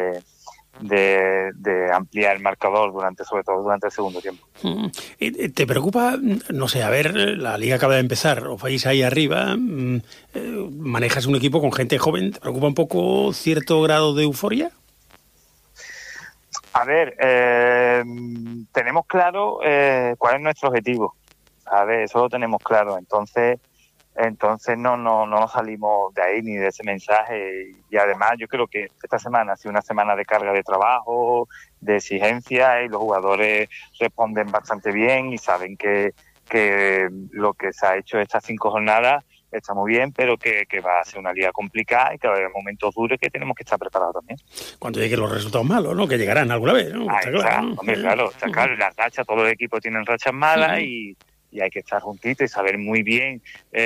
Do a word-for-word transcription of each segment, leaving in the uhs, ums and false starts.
de, de ampliar el marcador durante, sobre todo durante el segundo tiempo. ¿Te preocupa, no sé, a ver, la liga acaba de empezar, os vais ahí arriba, manejas un equipo con gente joven, ¿te preocupa un poco cierto grado de euforia? A ver, eh, tenemos claro eh, cuál es nuestro objetivo, ¿sabes? Eso lo tenemos claro, entonces entonces no, no, no nos salimos de ahí ni de ese mensaje, y además yo creo que esta semana ha sido una semana de carga de trabajo, de exigencia, y los jugadores responden bastante bien y saben que, que lo que se ha hecho estas cinco jornadas está muy bien, pero que, que va a ser una liga complicada y que va a haber momentos duros que tenemos que estar preparados también. Cuando lleguen los resultados malos, ¿no? Que llegarán alguna vez, ¿no? Ah, Está está, claro, ¿no? hombre, claro, está claro, las rachas, todos los equipos tienen rachas malas y, y hay que estar juntitos y saber muy bien,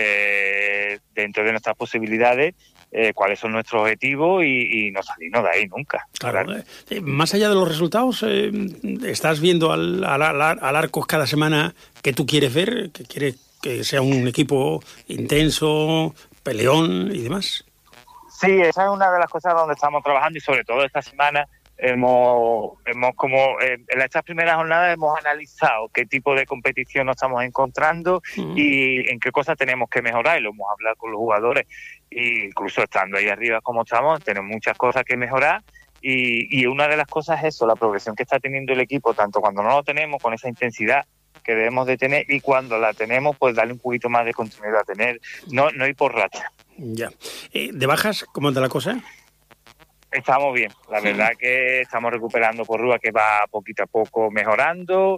eh, dentro de nuestras posibilidades, eh, cuáles son nuestros objetivos y, y no salirnos de ahí nunca. Claro, claro. Eh, más allá de los resultados, eh, ¿estás viendo al, al, al Arcos cada semana que tú quieres ver? ¿Que quieres que sea un equipo intenso, peleón y demás? Sí, esa es una de las cosas donde estamos trabajando, y sobre todo esta semana hemos, hemos como eh, en estas primeras jornadas hemos analizado qué tipo de competición nos estamos encontrando uh-huh. y en qué cosas tenemos que mejorar, y lo hemos hablado con los jugadores, e incluso estando ahí arriba como estamos, tenemos muchas cosas que mejorar. Y, y una de las cosas es eso, la progresión que está teniendo el equipo, tanto cuando no lo tenemos, con esa intensidad que debemos de tener, y cuando la tenemos, pues darle un poquito más de continuidad a tener, no, no ir por racha. Ya. Eh, ¿De bajas cómo anda la cosa? Estamos bien, la sí. verdad que estamos recuperando por Rúa, que va poquito a poco mejorando,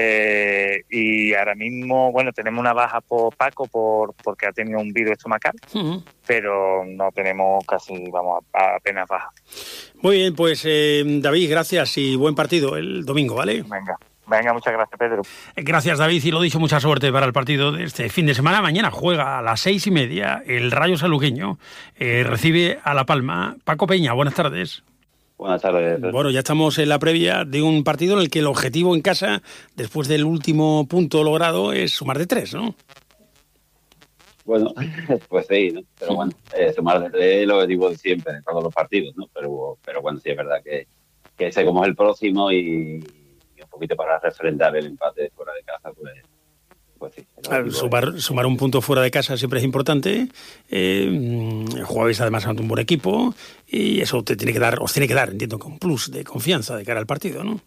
eh, y ahora mismo, bueno, tenemos una baja por Paco por porque ha tenido un virus estomacal, uh-huh. pero no tenemos casi, vamos, a, a apenas baja. Muy bien, pues eh, David, gracias y buen partido el domingo, ¿vale? Venga. Venga, muchas gracias, Pedro. Gracias, David, y lo dicho, mucha suerte para el partido de este fin de semana. Mañana juega a las seis y media el Rayo Saluqueño, eh, recibe a La Palma. Paco Peña, buenas tardes. Buenas tardes. Bueno, ya estamos en la previa de un partido en el que el objetivo en casa, después del último punto logrado, es sumar de tres, ¿no? Bueno, pues sí, ¿no? Pero bueno, eh, sumar de tres es lo que digo siempre en todos los partidos, ¿no? Pero, pero bueno, sí es verdad que, que sé cómo es el próximo y... un poquito para refrendar el empate fuera de casa, pues, pues sí. Claro, sumar, es... sumar un punto fuera de casa siempre es importante. Eh, jugáis además ante un buen equipo y eso te tiene que dar, os tiene que dar, entiendo, que un plus de confianza de cara al partido, ¿no?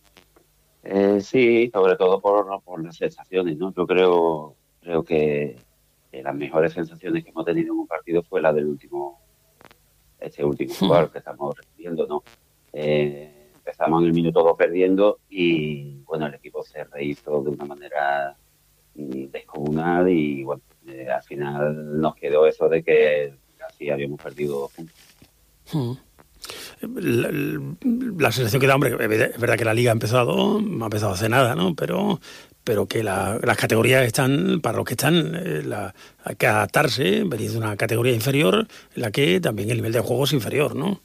Eh, sí, sobre todo por, por las sensaciones, ¿no? Yo creo, creo que, que las mejores sensaciones que hemos tenido en un partido fue la del último, este último jugador que estamos recibiendo, ¿no? Eh, Empezamos en el minuto dos perdiendo y, bueno, el equipo se rehizo de una manera descomunal y, bueno, eh, al final nos quedó eso de que casi habíamos perdido dos puntos. Hmm. La, la sensación que da, hombre, es verdad que la liga ha empezado, no ha empezado hace nada, ¿no? Pero, pero que la, las categorías están, para los que están, eh, la, hay que adaptarse, venir de una categoría inferior en la que también el nivel de juego es inferior, ¿no?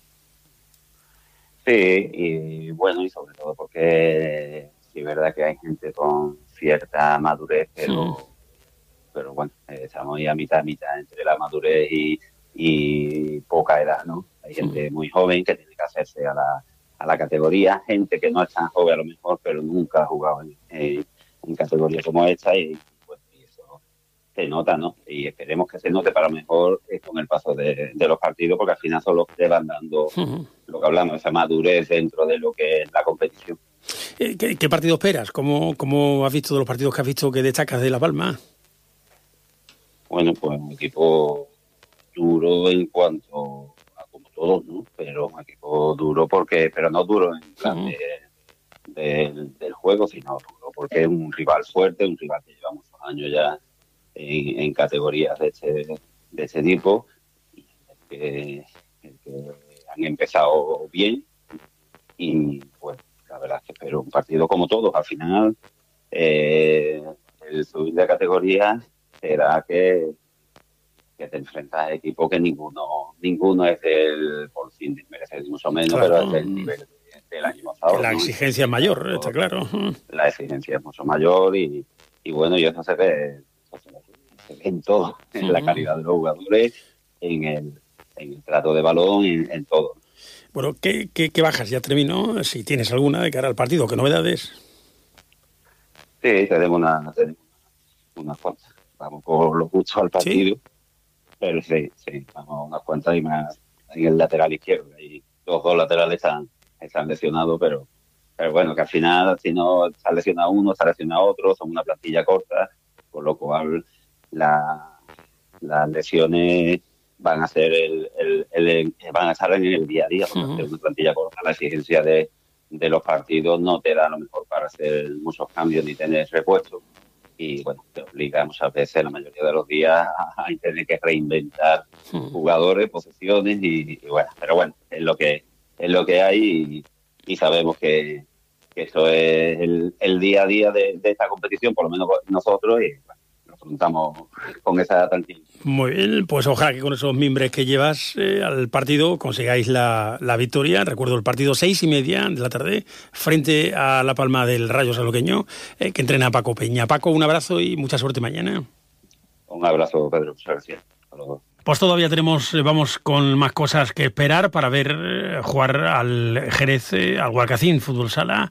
Sí, y bueno, y sobre todo porque sí es verdad que hay gente con cierta madurez, pero, sí. pero bueno, estamos ahí a mitad, a mitad entre la madurez y, y poca edad, ¿no? Hay gente muy joven que tiene que hacerse a la, a la categoría, gente que no es tan joven a lo mejor, pero nunca ha jugado en, en, en categoría como esta y, bueno, y eso se nota, ¿no? Y esperemos que se note para mejor con el paso de, de los partidos, porque al final son los que te van dando uh-huh. lo que hablamos, esa madurez dentro de lo que es la competición. ¿Qué, qué partido esperas? ¿Cómo, ¿Cómo has visto de los partidos que has visto que destacas de La Palma? Bueno, pues un equipo duro en cuanto a como todos, ¿no? Pero un equipo duro porque, pero no duro en plan uh-huh. de, de, del juego, sino duro porque es un rival fuerte, un rival que lleva muchos años ya En, en categorías de este, de este tipo, y que, que han empezado bien y pues la verdad es que espero un partido como todos. Al final eh, el subir de categoría será que, que te enfrentas a equipos que ninguno ninguno es del por fin merecer mucho menos, claro. pero es del nivel de, del año pasado. La ¿no? exigencia es mayor, está claro. La exigencia es mucho mayor y, y bueno, y eso se ve en todo, en la calidad de los jugadores, en el, en el trato de balón, en, en todo. Bueno, ¿qué, qué, qué bajas ya terminó? Si tienes alguna de cara al partido, ¿qué novedades? Sí, tenemos una, tenemos unas cuantas. Vamos por lo justo al partido. ¿Sí? Pero sí, sí, vamos unas cuantas y más en el lateral izquierdo. Y los dos laterales están, están lesionados, pero, pero bueno, que al final, si no está lesionado uno, está lesionado otro, son una plantilla corta, por lo cual la, las lesiones van a ser el, el, el, el van a estar en el día a día, porque uh-huh. una plantilla corta, la exigencia de, de los partidos no te da lo mejor para hacer muchos cambios ni tener repuestos. Y bueno, te obliga muchas veces, la mayoría de los días, a tener que reinventar hmm. jugadores, posesiones y, y bueno, pero bueno, es lo que es lo que hay y, y sabemos que, que esto es el, el día a día de, de esta competición, por lo menos nosotros, y bueno, nos afrontamos con esa tranquilidad. Muy bien, pues ojalá que con esos mimbres que llevas eh, al partido consigáis la, la victoria. Recuerdo el partido seis y media de la tarde frente a La Palma del Rayo Sanluqueño, eh, que entrena a Paco Peña. Paco, un abrazo y mucha suerte mañana. Un abrazo, Pedro. Muchas gracias. Hasta luego. Pues todavía tenemos, vamos con más cosas que esperar para ver eh, jugar al Jerez, eh, al Gualcacín Fútbol Sala,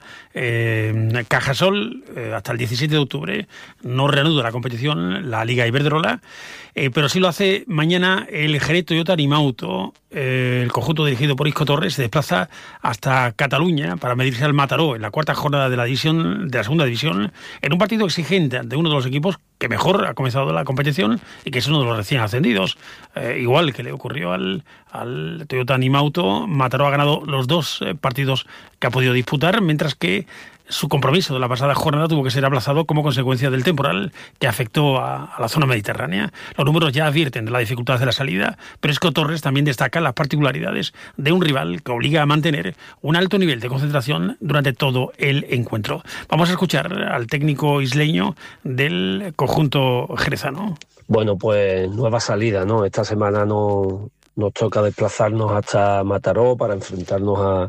eh, Cajasol, eh, hasta el diecisiete de octubre. No reanuda la competición, la Liga Iberdrola, eh, pero sí lo hace mañana el Jerez Toyota Animauto. Eh, el conjunto dirigido por Isco Torres se desplaza hasta Cataluña para medirse al Mataró en la cuarta jornada de la división, de la segunda división, en un partido exigente ante uno de los equipos que mejor ha comenzado la competición y que es uno de los recién ascendidos. Eh, igual que le ocurrió al, al Toyota Animauto, Mataró ha ganado los dos eh, partidos que ha podido disputar, mientras que su compromiso de la pasada jornada tuvo que ser aplazado como consecuencia del temporal que afectó a, a la zona mediterránea. Los números ya advierten de la dificultad de la salida, pero Isco Torres también destaca las particularidades de un rival que obliga a mantener un alto nivel de concentración durante todo el encuentro. Vamos a escuchar al técnico isleño del conjunto jerezano. Bueno, pues nueva salida, ¿no? Esta semana no, nos toca desplazarnos hasta Mataró para enfrentarnos a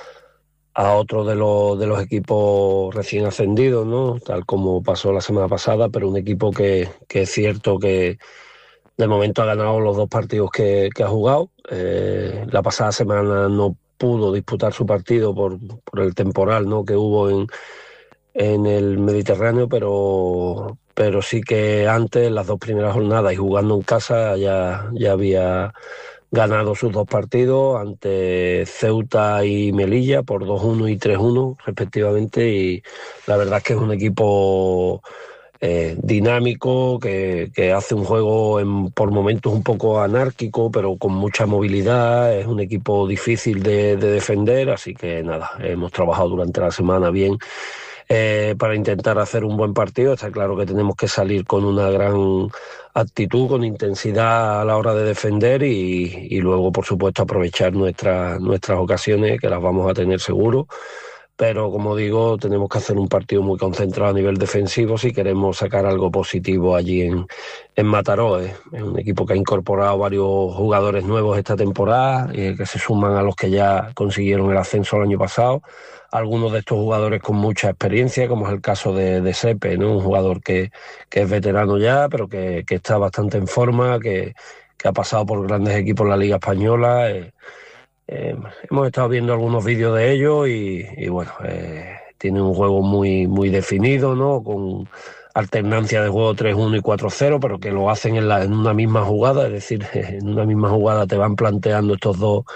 a otro de los de los equipos recién ascendidos, ¿no? Tal como pasó la semana pasada, pero un equipo que, que es cierto que de momento ha ganado los dos partidos que, que ha jugado. Eh, la pasada semana no pudo disputar su partido por, por el temporal, ¿no? que hubo en, en el Mediterráneo, pero, pero sí que antes, las dos primeras jornadas y jugando en casa, ya, ya había ganado sus dos partidos ante Ceuta y Melilla por dos uno y tres uno respectivamente, y la verdad es que es un equipo eh, dinámico que, que hace un juego en, por momentos un poco anárquico pero con mucha movilidad. Es un equipo difícil de, de defender, así que nada, hemos trabajado durante la semana bien Eh, para intentar hacer un buen partido. Está claro que tenemos que salir con una gran actitud, con intensidad a la hora de defender y, y luego, por supuesto, aprovechar nuestras nuestras ocasiones, que las vamos a tener seguro. Pero, como digo, tenemos que hacer un partido muy concentrado a nivel defensivo si queremos sacar algo positivo allí en, en Mataró. Es un equipo que ha incorporado varios jugadores nuevos esta temporada, eh, que se suman a los que ya consiguieron el ascenso el año pasado. Algunos de estos jugadores con mucha experiencia, como es el caso de, de Sepe, ¿no? Un jugador que, que es veterano ya, pero que, que está bastante en forma, que, que ha pasado por grandes equipos en la Liga Española. Eh, eh, hemos estado viendo algunos vídeos de ellos y, y bueno, eh, tiene un juego muy, muy definido, ¿no? Con alternancia de juego tres uno y cuatro cero, pero que lo hacen en, la, en una misma jugada, es decir, en una misma jugada te van planteando estos dos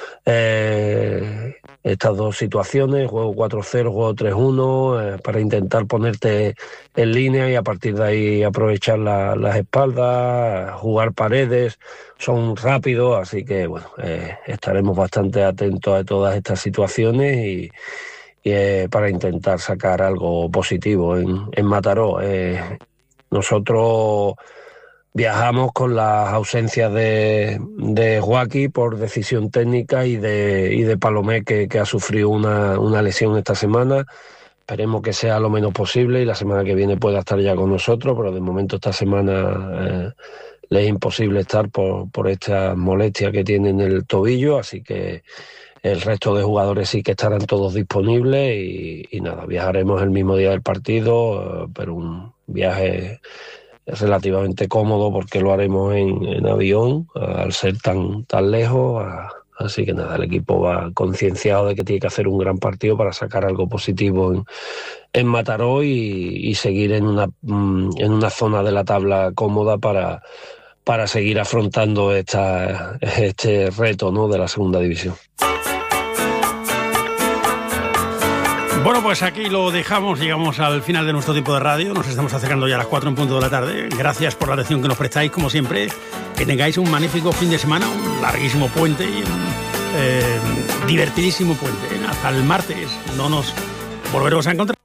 Eh, estas dos situaciones, juego cuatro cero, juego tres uno, eh, para intentar ponerte en línea y a partir de ahí aprovechar la, las espaldas, jugar paredes. Son rápidos, así que bueno, eh, estaremos bastante atentos a todas estas situaciones y, y eh, para intentar sacar algo positivo en, en Mataró. Eh, nosotros viajamos con las ausencias de, de Joaquín por decisión técnica y de, y de Palomé, que, que ha sufrido una, una lesión esta semana. Esperemos que sea lo menos posible y la semana que viene pueda estar ya con nosotros, pero de momento esta semana eh, le es imposible estar por, por esta molestia que tiene en el tobillo, así que el resto de jugadores sí que estarán todos disponibles y, y nada, viajaremos el mismo día del partido, pero un viaje es relativamente cómodo porque lo haremos en, en avión, al ser tan, tan lejos, a, Así que nada, el equipo va concienciado de que tiene que hacer un gran partido para sacar algo positivo en, en Mataró y, y seguir en una, en una zona de la tabla cómoda para, para seguir afrontando esta, este reto, ¿no?, de la segunda división. Bueno, pues aquí lo dejamos, llegamos al final de nuestro tiempo de radio, nos estamos acercando ya a las cuatro en punto de la tarde. Gracias por la atención que nos prestáis, como siempre, que tengáis un magnífico fin de semana, un larguísimo puente y un eh, divertidísimo puente. Hasta el martes, no nos volveremos a encontrar.